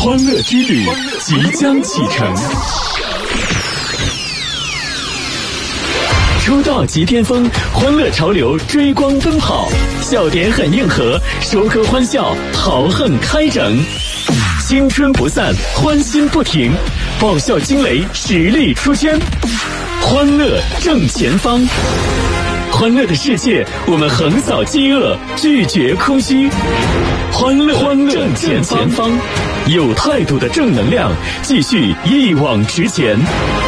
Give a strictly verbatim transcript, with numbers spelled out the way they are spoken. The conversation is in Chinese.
欢乐之旅即将启程。出道即巅峰，欢乐潮流追光奔跑，笑点很硬核，收割欢笑，豪横开整。青春不散，欢欣不停，爆笑惊雷，实力出圈，欢乐正前方。欢乐的世界，我们横扫饥饿，拒绝空虚。欢乐欢乐正前方，有态度的正能量，继续一往直前。